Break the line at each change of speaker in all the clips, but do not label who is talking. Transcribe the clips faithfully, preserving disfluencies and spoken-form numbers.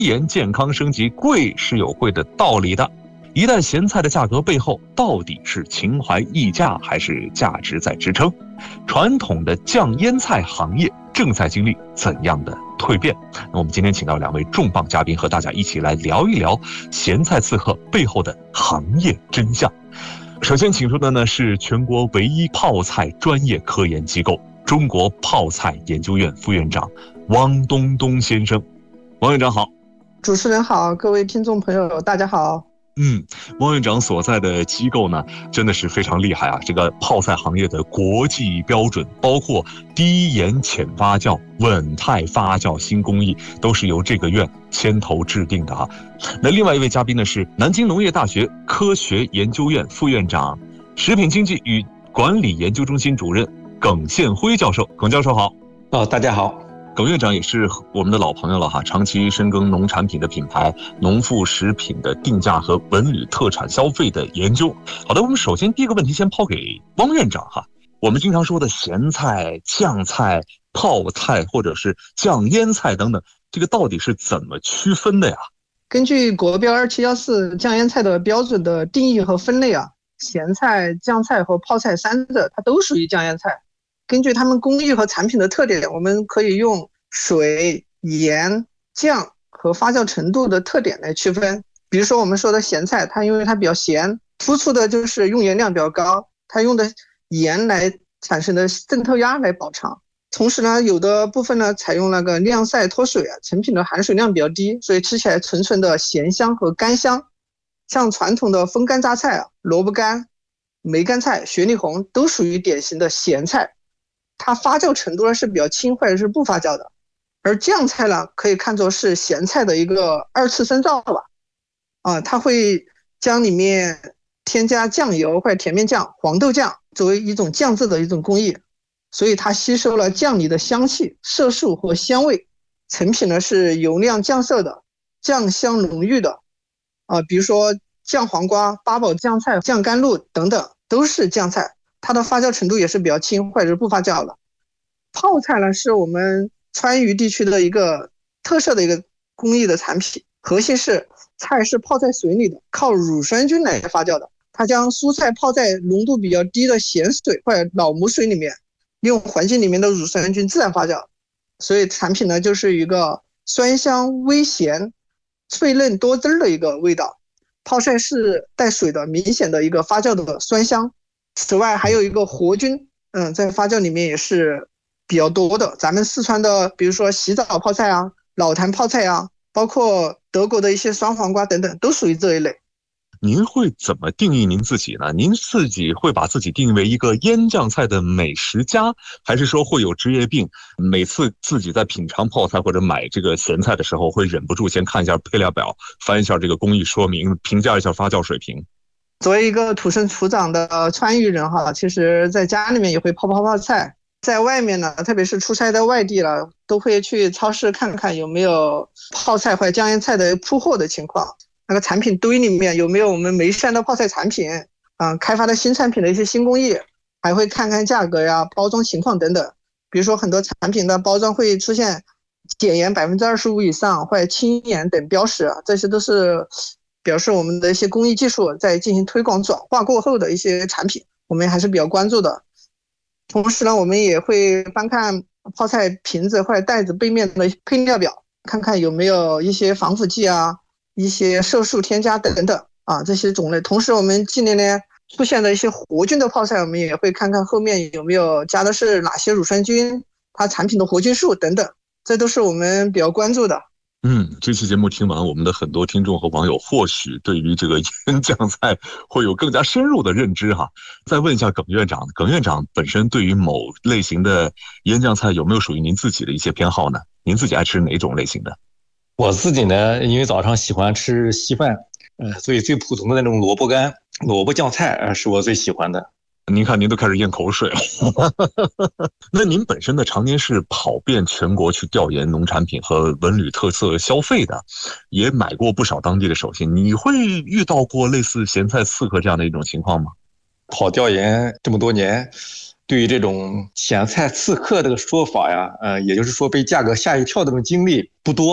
言健康升级贵是有贵的道理的。一袋咸菜的价格背后，到底是情怀溢价还是价值在支撑？传统的酱腌菜行业正在经历怎样的蜕变？那我们今天请到两位重磅嘉宾，和大家一起来聊一聊咸菜刺客背后的行业真相。首先请出的呢是全国唯一泡菜专业科研机构中国泡菜研究院副院长汪东东先生。汪院长好。
主持人好，各位听众朋友大家好。
嗯，汪院长所在的机构呢，真的是非常厉害啊！这个泡菜行业的国际标准，包括低盐浅发酵、稳态发酵新工艺，都是由这个院牵头制定的啊。那另外一位嘉宾呢，是南京农业大学科学研究院副院长、食品经济与管理研究中心主任耿宪辉教授。耿教授好。
哦，大家好。
耿院长也是我们的老朋友了哈，长期深耕农产品的品牌、农副食品的定价和文旅特产消费的研究。好的，我们首先第一个问题先抛给汪院长哈。我们经常说的咸菜、酱菜、泡菜或者是酱腌菜等等，这个到底是怎么区分的呀？
根据国标二七一四酱腌菜的标准的定义和分类啊，咸菜、酱菜和泡菜三者它都属于酱腌菜。根据它们工艺和产品的特点，我们可以用水、盐、酱和发酵程度的特点来区分。比如说我们说的咸菜，它因为它比较咸，突出的就是用盐量比较高，它用的盐来产生的渗透压来保长。同时呢，有的部分呢采用那个晾晒脱水啊，成品的含水量比较低，所以吃起来纯纯的咸香和干香。像传统的风干榨菜啊，萝卜干、梅干菜、雪里红都属于典型的咸菜。它发酵程度呢是比较轻或者是不发酵的，而酱菜呢可以看作是咸菜的一个二次深造吧，啊，它会将里面添加酱油或者甜面酱、黄豆酱作为一种酱制的一种工艺，所以它吸收了酱里的香气、色素和香味，成品呢是油亮酱色的、酱香浓郁的，啊，比如说酱黄瓜、八宝酱菜、酱甘露等等都是酱菜。它的发酵程度也是比较轻或者是不发酵了。泡菜呢是我们川渝地区的一个特色的一个工艺的产品，核心是菜是泡在水里的，靠乳酸菌来发酵的。它将蔬菜泡在浓度比较低的咸水或者老母水里面，用环境里面的乳酸菌自然发酵，所以产品呢就是一个酸香微咸、脆嫩多汁的一个味道。泡菜是带水的，明显的一个发酵的酸香。此外还有一个活菌，嗯，在发酵里面也是比较多的。咱们四川的比如说洗澡泡菜啊、老坛泡菜啊，包括德国的一些酸黄瓜等等，都属于这一类。
您会怎么定义您自己呢？您自己会把自己定义为一个腌酱菜的美食家，还是说会有职业病，每次自己在品尝泡菜或者买这个咸菜的时候，会忍不住先看一下配料表，翻一下这个工艺说明，评价一下发酵水平？
作为一个土生土长的川渝人哈，其实在家里面也会泡泡泡菜，在外面呢，特别是出差在外地了，都会去超市看看有没有泡菜或者酱腌菜的铺货的情况，那个产品堆里面有没有我们梅山的泡菜产品，嗯，开发的新产品的一些新工艺，还会看看价格呀、包装情况等等。比如说很多产品的包装会出现减盐百分之二十五以上或者轻盐等标识，这些都是表示我们的一些工艺技术在进行推广转化过后的一些产品，我们还是比较关注的。同时呢，我们也会翻看泡菜瓶子或者袋子背面的配料表，看看有没有一些防腐剂啊、一些色素添加等等啊这些种类。同时我们近年来出现的一些活菌的泡菜，我们也会看看后面有没有加的是哪些乳酸菌，它产品的活菌数等等，这都是我们比较关注的。
嗯，这期节目听完，我们的很多听众和网友或许对于这个腌酱菜会有更加深入的认知哈。再问一下耿院长，耿院长本身对于某类型的腌酱菜有没有属于您自己的一些偏好呢？您自己爱吃哪种类型的？
我自己呢，因为早上喜欢吃稀饭，呃，所以最普通的那种萝卜干、萝卜酱菜，呃，是我最喜欢的。
您看您都开始咽口水了那您本身呢常年是跑遍全国去调研农产品和文旅特色消费的，也买过不少当地的手信，你会遇到过类似咸菜刺客这样的一种情况吗？
跑调研这么多年，对于这种咸菜刺客这个说法呀，呃，也就是说被价格吓一跳的这种经历不多，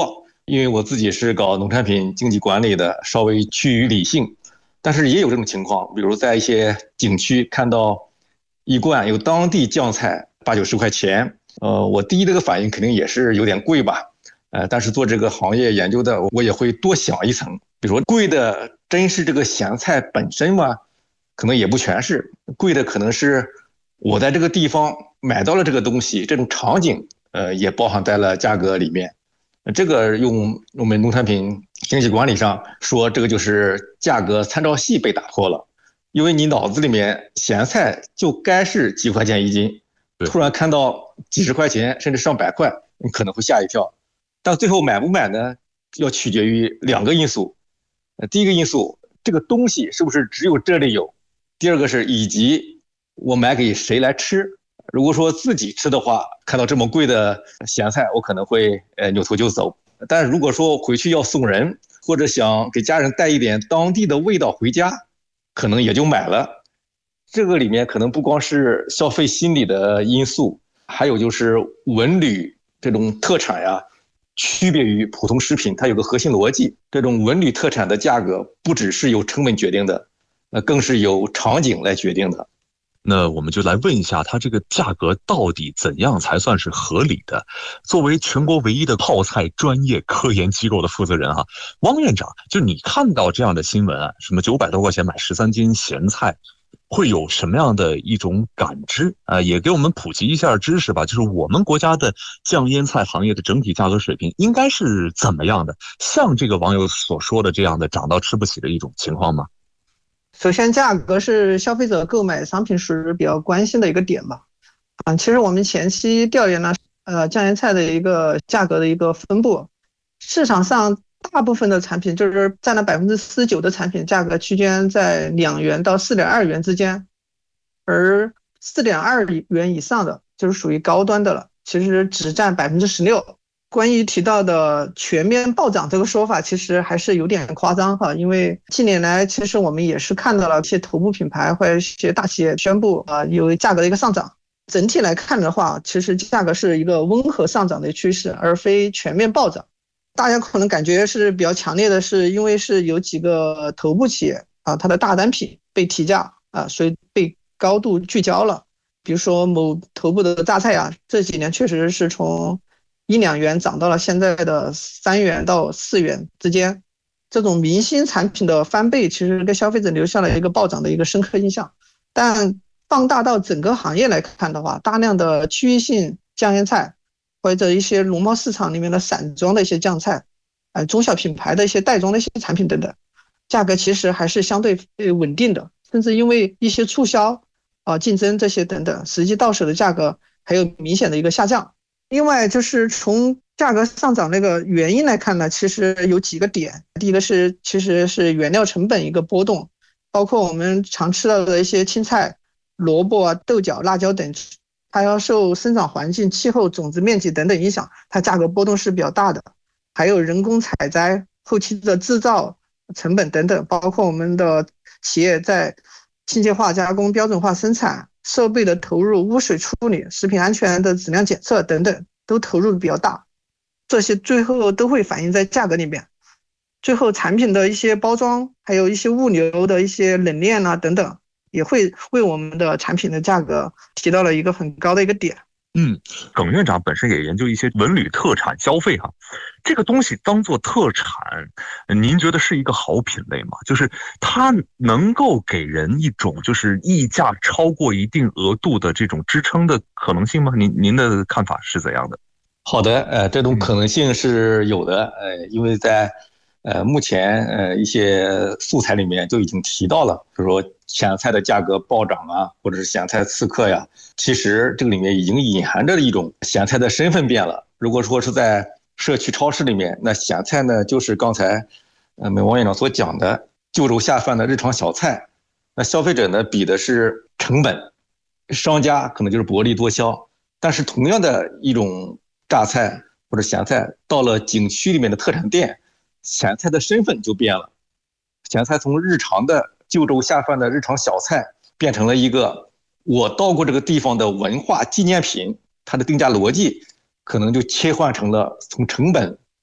因为我自己是搞农产品经济管理的，稍微趋于理性，但是也有这种情况，比如在一些景区看到一罐有当地酱菜八九十块钱，呃，我第一这个反应肯定也是有点贵吧，呃，但是做这个行业研究的，我也会多想一层，比如说贵的真是这个咸菜本身吗？可能也不全是，贵的可能是我在这个地方买到了这个东西，这种场景，呃，也包含在了价格里面。这个用我们农产品经济管理上说，这个就是价格参照系被打破了，因为你脑子里面咸菜就该是几块钱一斤，突然看到几十块钱甚至上百块，你可能会吓一跳。但最后买不买呢，要取决于两个因素。第一个因素，这个东西是不是只有这里有？第二个是以及我买给谁来吃。如果说自己吃的话，看到这么贵的咸菜，我可能会呃扭头就走。但如果说回去要送人，或者想给家人带一点当地的味道回家，可能也就买了。这个里面可能不光是消费心理的因素，还有就是文旅这种特产呀，区别于普通食品，它有个核心逻辑。这种文旅特产的价格不只是由成本决定的，那更是由场景来决定的。
那我们就来问一下，它这个价格到底怎样才算是合理的？作为全国唯一的泡菜专业科研机构的负责人哈，汪院长，就你看到这样的新闻啊，什么九百多块钱买十三斤咸菜，会有什么样的一种感知啊？也给我们普及一下知识吧。就是我们国家的酱腌菜行业的整体价格水平应该是怎么样的？像这个网友所说的这样的涨到吃不起的一种情况吗？
首先，价格是消费者购买商品时比较关心的一个点吧。啊，其实我们前期调研了，呃，酱腌菜的一个价格的一个分布，市场上大部分的产品就是占了百分之四十九的产品价格区间在两元到四点二元之间，而四点二元以上的就是属于高端的了，其实只占百分之十六。关于提到的全面暴涨这个说法，其实还是有点夸张哈，因为近年来其实我们也是看到了一些头部品牌或者一些大企业宣布啊有价格的一个上涨。整体来看的话，其实价格是一个温和上涨的趋势，而非全面暴涨。大家可能感觉是比较强烈的是，因为是有几个头部企业啊，它的大单品被提价啊，所以被高度聚焦了。比如说某头部的榨菜啊，这几年确实是从一两元涨到了现在的三元到四元之间，这种明星产品的翻倍，其实给消费者留下了一个暴涨的一个深刻印象。但放大到整个行业来看的话，大量的区域性酱腌菜，或者一些农贸市场里面的散装的一些酱菜，呃，中小品牌的一些袋装的一些产品等等，价格其实还是相对稳定的，甚至因为一些促销啊、呃、竞争这些等等，实际到手的价格还有明显的一个下降。另外就是从价格上涨那个原因来看呢，其实有几个点。第一个是其实是原料成本一个波动，包括我们常吃到的一些青菜、萝卜啊、豆角、辣椒等，它要受生长环境、气候、种子面积等等影响，它价格波动是比较大的。还有人工采摘、后期的制造成本等等，包括我们的企业在信息化加工、标准化生产、设备的投入、污水处理、食品安全的质量检测等等，都投入比较大，这些最后都会反映在价格里面。最后产品的一些包装，还有一些物流的一些冷链啊等等，也会为我们的产品的价格提到了一个很高的一个点。
嗯，耿院长本身也研究一些文旅特产消费哈，这个东西当做特产，您觉得是一个好品类吗？就是它能够给人一种就是溢价超过一定额度的这种支撑的可能性吗？您您的看法是怎样的？
好的，呃，这种可能性是有的，呃，因为在呃目前呃一些素材里面就已经提到了，比如说咸菜的价格暴涨啊，或者是咸菜刺客呀，其实这个里面已经隐含着一种咸菜的身份变了。如果说是在社区超市里面，那咸菜呢就是刚才呃我们王院长所讲的就粥下饭的日常小菜，那消费者呢比的是成本，商家可能就是薄利多销，但是同样的一种榨菜或者咸菜到了景区里面的特产店，咸菜的身份就变了，咸菜从日常的就粥下饭的日常小菜变成了一个我到过这个地方的文化纪念品，它的定价逻辑可能就切换成了从成本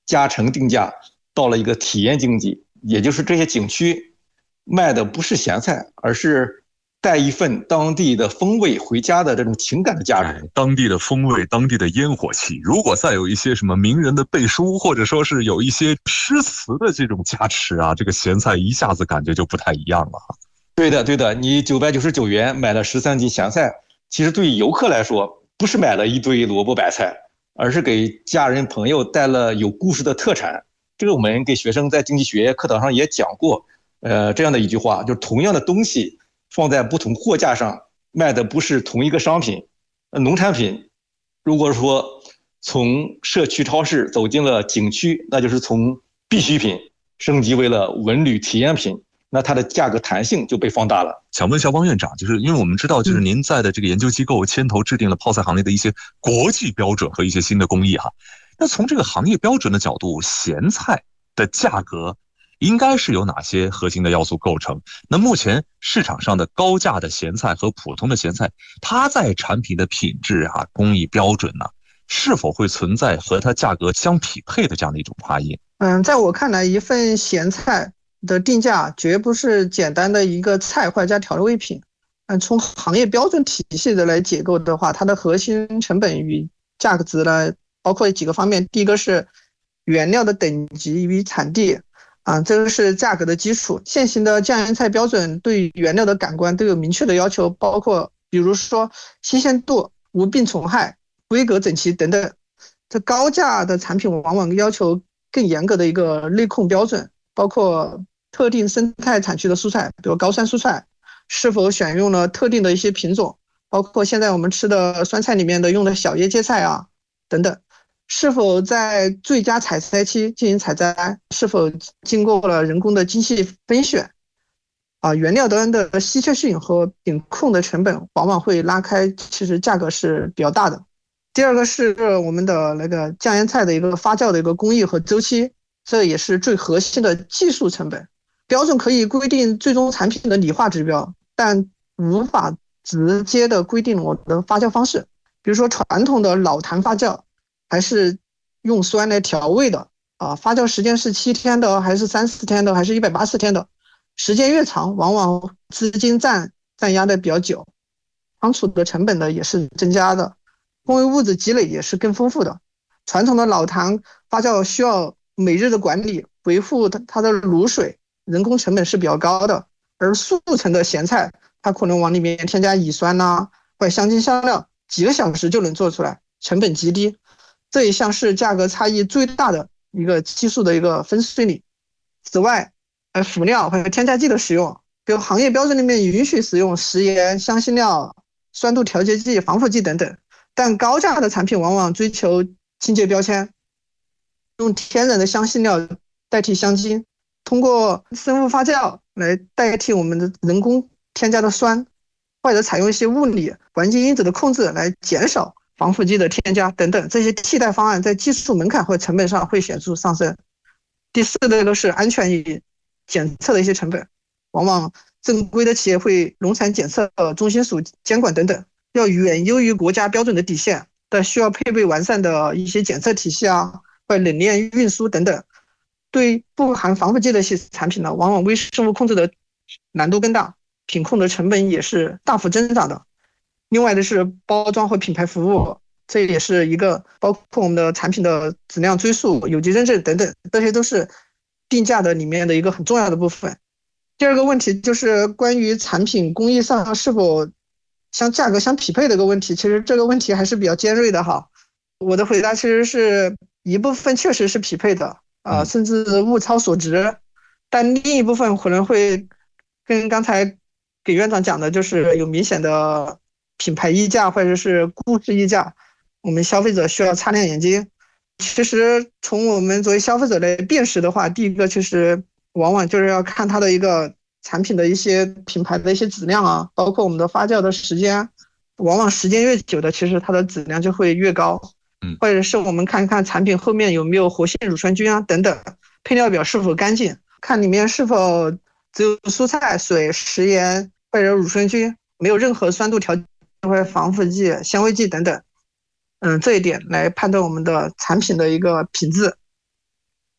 加成定价到了一个体验经济，也就是这些景区卖的不是咸菜，而是带一份当地的风味回家的这种情感的价值、
哎、当地的风味，当地的烟火气，如果再有一些什么名人的背书，或者说是有一些诗词的这种加持啊，这个咸菜一下子感觉就不太一样了。
对的对的，你九百九十九元买了十三斤咸菜，其实对游客来说不是买了一堆萝卜白菜，而是给家人朋友带了有故事的特产。这个我们给学生在经济学课堂上也讲过，呃，这样的一句话，就是同样的东西放在不同货架上卖的不是同一个商品。农产品如果说从社区超市走进了景区，那就是从必需品升级为了文旅体验品，那它的价格弹性就被放大了。
想问一下汪院长，就是因为我们知道，就是您在的这个研究机构牵头制定了泡菜行业的一些国际标准和一些新的工艺哈。那从这个行业标准的角度，咸菜的价格应该是由哪些核心的要素构成？那目前市场上的高价的咸菜和普通的咸菜，它在产品的品质啊、工艺标准呢、啊，是否会存在和它价格相匹配的这样的一种差异？
嗯，在我看来，一份咸菜的定价绝不是简单的一个菜或者加调味品。嗯，从行业标准体系的来解构的话，它的核心成本与价格值呢，包括几个方面。第一个是原料的等级与产地，啊，这个是价格的基础。现行的酱盐菜标准对原料的感官都有明确的要求，包括比如说新鲜度、无病虫害、规格整齐等等。这高价的产品往往要求更严格的一个内控标准，包括特定生态产区的蔬菜，比如高山蔬菜，是否选用了特定的一些品种，包括现在我们吃的酸菜里面的用的小叶芥菜啊等等，是否在最佳采摘期进行采摘，是否经过了人工的精细分选啊，原料端的稀缺性和品控的成本往往会拉开，其实价格是比较大的。第二个是我们的那个酱盐菜的一个发酵的一个工艺和周期，这也是最核心的技术成本。标准可以规定最终产品的理化指标，但无法直接的规定我的发酵方式。比如说传统的老坛发酵，还是用酸来调味的啊，发酵时间是七天的，还是三四天的，还是一百八十天的？时间越长，往往资金占占压的比较久，仓储的成本呢也是增加的，工业物质积累也是更丰富的。传统的老坛发酵需要每日的管理，维护它的卤水，人工成本是比较高的。而速成的咸菜，它可能往里面添加乙酸呐、啊，或者香精香料，几个小时就能做出来，成本极低。这一项是价格差异最大的一个技术的一个分水岭。此外，呃，辅料或者添加剂的使用，比如行业标准里面允许使用食盐、香辛料、酸度调节剂、防腐剂等等，但高价的产品往往追求清洁标签，用天然的香辛料代替香精，通过生物发酵来代替我们的人工添加的酸，或者采用一些物理环境因子的控制来减少防腐剂的添加等等，这些替代方案在技术门槛或成本上会显著上升。第四类都是安全与检测的一些成本，往往正规的企业会农产检测中心署监管等等，要远优于国家标准的底线，但需要配备完善的一些检测体系啊，或者冷链运输等等。对不含防腐剂的一些产品呢，往往微生物控制的难度更大，品控的成本也是大幅增长的。另外的是包装和品牌服务，这也是一个包括我们的产品的质量追溯、有机认证等等，这些都是定价的里面的一个很重要的部分。第二个问题就是关于产品工艺上是否相价格相匹配的一个问题，其实这个问题还是比较尖锐的哈。我的回答其实是一部分确实是匹配的，呃，甚至物超所值，但另一部分可能会跟刚才给院长讲的，就是有明显的品牌溢价或者是故事溢价，我们消费者需要擦亮眼睛。其实从我们作为消费者来辨识的话，第一个其实往往就是要看它的一个产品的一些品牌的一些质量啊，包括我们的发酵的时间，往往时间越久的，其实它的质量就会越高。
嗯，
或者是我们看看产品后面有没有活性乳酸菌啊等等，配料表是否干净，看里面是否只有蔬菜、水、食盐或者乳酸菌，没有任何酸度调节或者防腐剂、香味剂等等。嗯，这一点来判断我们的产品的一个品质。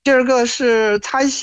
第二个是它一些